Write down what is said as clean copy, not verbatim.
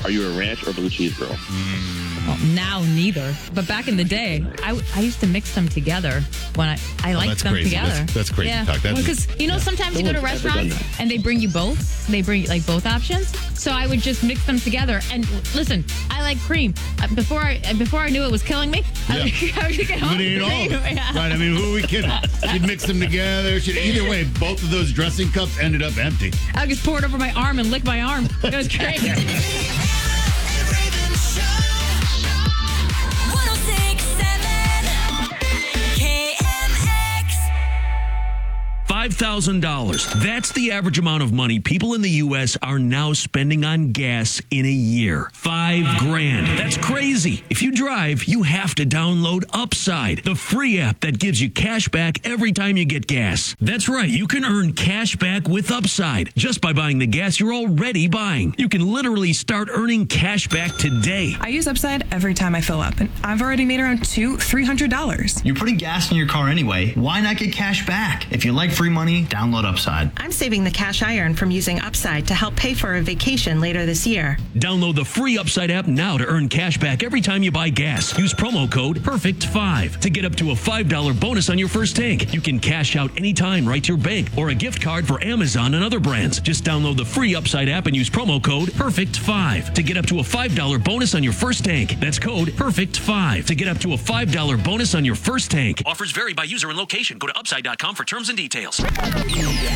Are you a ranch or blue cheese girl? Well, now neither. But back in the day, I used to mix them together when I liked that's them crazy. together. That's crazy talk. Because sometimes you go to restaurants and they bring you both. They bring like both options. So I would just mix them together. And listen, I like cream. Before I knew it was killing me, I would get home But with cream. Yeah. Right, I mean, who are we kidding? She'd mix them together. Either way, both of those dressing cups ended up empty. I would just pour it over my arm and lick my arm. It was great. $5,000. That's the average amount of money people in the U.S. are now spending on gas in a year. $5,000. That's crazy. If you drive, you have to download Upside, the free app that gives you cash back every time you get gas. That's right. You can earn cash back with Upside just by buying the gas you're already buying. You can literally start earning cash back today. I use Upside every time I fill up, and I've already made around $300. You're putting gas in your car anyway. Why not get cash back? If you like free money, download Upside. I'm saving the cash I earn from using Upside to help pay for a vacation later this year. Download the free Upside app now to earn cash back every time you buy gas. Use promo code PERFECT5 to get up to a $5 bonus on your first tank. You can cash out anytime right to your bank or a gift card for Amazon and other brands. Just download the free Upside app and use promo code PERFECT5 to get up to a $5 bonus on your first tank. That's code PERFECT5 to get up to a $5 bonus on your first tank. Offers vary by user and location. Go to upside.com for terms and details.